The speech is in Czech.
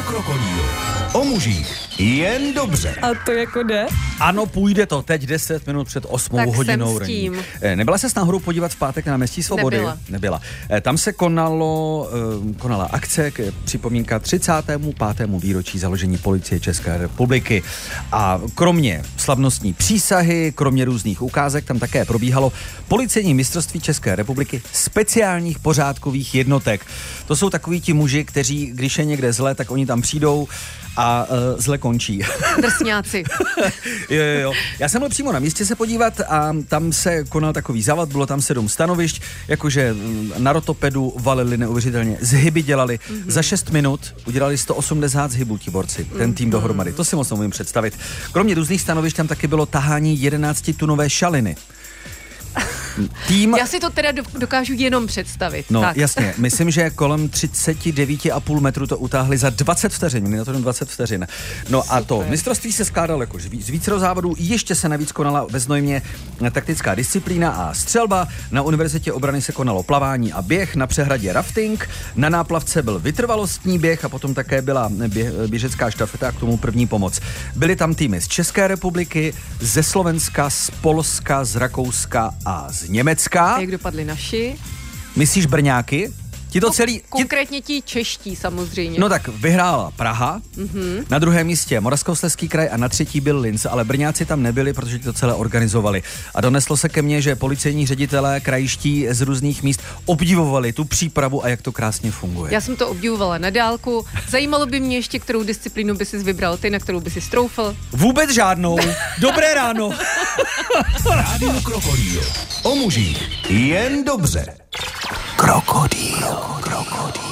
Krokodýl. O mužích jen dobře. A to jako jde? Ano, půjde to. Teď 10 minut před 8 hodinou ranní. Nebyla ses náhodou podívat v pátek na Náměstí Svobody? Nebyla. Tam se konala akce k připomínka 35. výročí založení Policie České republiky. A kromě slavnostní přísahy, kromě různých ukázek, tam také probíhalo policejní mistrovství České republiky speciálních pořádkových jednotek. To jsou takoví ti muži, kteří, když je někde zle, tak oni tam přijdou a zle končí. Drsňáci. Jo. Já jsem byl přímo na místě se podívat a tam se konal takový závod, bylo tam 7 stanovišť, jakože na rotopedu valili neuvěřitelně, zhyby dělali. Za 6 minut udělali 180 zhybů ti borci, ten tým dohromady. To si moc nemůžu představit. Kromě různých stanovišť tam taky bylo tahání 11-tunové šaliny. Já si to teda dokážu jenom představit. No tak. Jasně, myslím, že kolem 39,5 metru to utáhli za 20 vteřin, měli na to 20 vteřin. No super. A to mistrovství se skládalo jako z vícero závodů, ještě se navíc konala ve Znojmě taktická disciplína a střelba, na Univerzitě obrany se konalo plavání a běh, na přehradě rafting, na náplavce byl vytrvalostní běh a potom také byla běžecká štafeta a k tomu první pomoc. Byly tam týmy z České republiky, ze Slovenska, z Polska, z Rakouska a z Německa. A jak dopadli naši? Myslíš Brňáky? Konkrétně ti čeští samozřejmě. No tak vyhrála Praha, na druhém místě Moravskoslezský kraj a na třetí byl Linz, ale Brňáci tam nebyli, protože to celé organizovali. A doneslo se ke mně, že policejní ředitelé krajští z různých míst obdivovali tu přípravu a jak to krásně funguje. Já jsem to obdivovala na dálku. Zajímalo by mě ještě, kterou disciplínu by si vybral ty, na kterou by si stroufl. Vůbec žádnou. Dobré ráno. Rádio Krokodýl. O mužích jen dobře. Krokodýl.